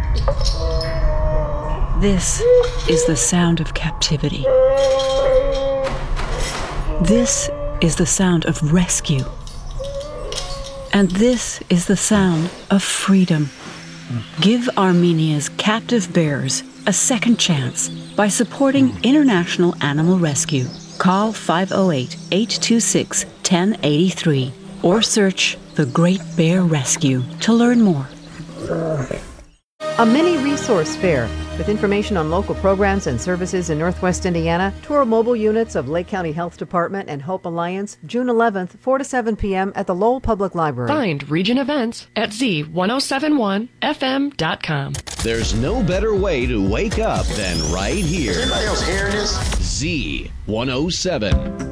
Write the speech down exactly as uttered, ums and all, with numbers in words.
This is the sound of captivity. This is the sound of rescue. And this is the sound of freedom. Give Armenia's captive bears a second chance by supporting International Animal Rescue. Call five oh eight, eight two six, one oh eight three or search The Great Bear Rescue to learn more. A mini resource fair with information on local programs and services in Northwest Indiana. Tour mobile units of Lake County Health Department and Hope Alliance, June eleventh, four to seven p.m. at the Lowell Public Library. Find Region Events at Z ten seventy-one F M dot com. There's no better way to wake up than right here. Is anybody else hearing this? Z one oh seven.